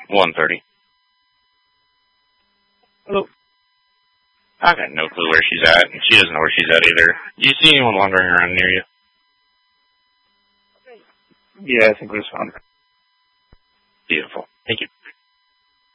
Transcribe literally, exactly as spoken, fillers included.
one thirty. Hello. I got no clue where she's at. She doesn't know where she's at either. Do you see anyone wandering around near you? Yeah, I think we just found her. Beautiful. Thank you.